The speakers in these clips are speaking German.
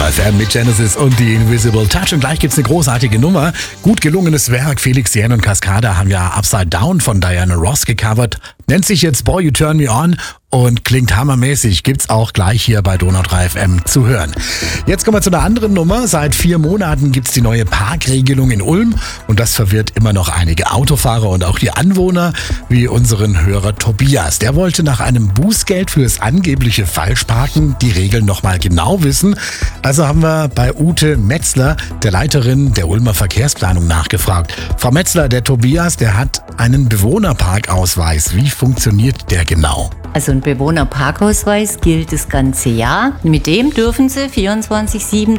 FM mit Genesis und die Invisible Touch. Und gleich gibt's eine großartige Nummer. Gut gelungenes Werk. Felix Jähn und Cascada haben ja Upside Down von Diana Ross gecovert. Nennt sich jetzt Boy You Turn Me On und klingt hammermäßig. Gibt's auch gleich hier bei Donau 3 FM zu hören. Jetzt kommen wir zu einer anderen Nummer. Seit 4 Monaten gibt's die neue Parkregelung in Ulm. Und das verwirrt immer noch einige Autofahrer und auch die Anwohner, wie unseren Hörer Tobias. Der wollte nach einem Bußgeld fürs angebliche Falschparken die Regeln nochmal genau wissen. Also haben wir bei Ute Metzler, der Leiterin der Ulmer Verkehrsplanung, nachgefragt. Frau Metzler, der Tobias, der hat einen Bewohnerparkausweis. Wie funktioniert der genau? Also ein Bewohnerparkausweis gilt das ganze Jahr. Mit dem dürfen Sie 24/7,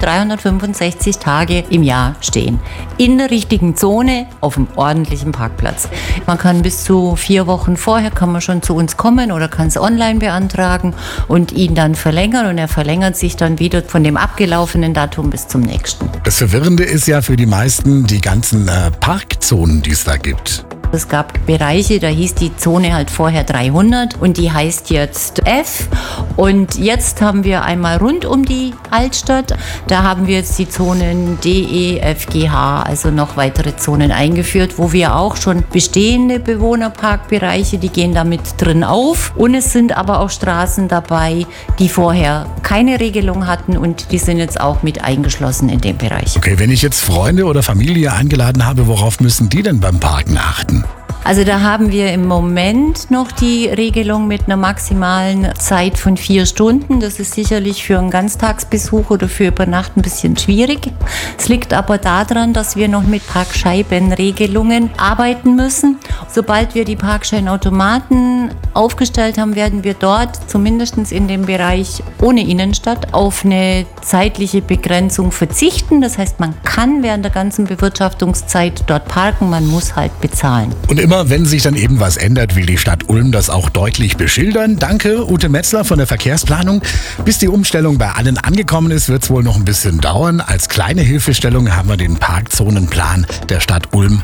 365 Tage im Jahr stehen. In der richtigen Zone, auf einem ordentlichen Parkplatz. Man kann bis zu 4 Wochen vorher kann man schon zu uns kommen oder kann es online beantragen und ihn dann verlängern. Und er verlängert sich dann wieder von dem abgelaufenen Datum bis zum nächsten. Das Verwirrende ist ja für die meisten die ganzen Parkzonen, die es da gibt. Es gab Bereiche, da hieß die Zone halt vorher 300 und die heißt jetzt F. Und jetzt haben wir einmal rund um die Altstadt, da haben wir jetzt die Zonen D, E, F, G, H, also noch weitere Zonen eingeführt, wo wir auch schon bestehende Bewohnerparkbereiche, die gehen da mit drin auf. Und es sind aber auch Straßen dabei, die vorher keine Regelung hatten und die sind jetzt auch mit eingeschlossen in dem Bereich. Okay, wenn ich jetzt Freunde oder Familie eingeladen habe, worauf müssen die denn beim Parken achten? Also da haben wir im Moment noch die Regelung mit einer maximalen Zeit von 4 Stunden. Das ist sicherlich für einen Ganztagsbesuch oder für über Nacht ein bisschen schwierig. Es liegt aber daran, dass wir noch mit Parkscheibenregelungen arbeiten müssen. Sobald wir die Parkscheinautomaten aufgestellt haben, werden wir dort zumindest in dem Bereich ohne Innenstadt auf eine zeitliche Begrenzung verzichten. Das heißt, man kann während der ganzen Bewirtschaftungszeit dort parken, man muss halt bezahlen. Und immer wenn sich dann eben was ändert, will die Stadt Ulm das auch deutlich beschildern. Danke, Ute Metzler von der Verkehrsplanung. Bis die Umstellung bei allen angekommen ist, wird es wohl noch ein bisschen dauern. Als kleine Hilfestellung haben wir den Parkzonenplan der Stadt Ulm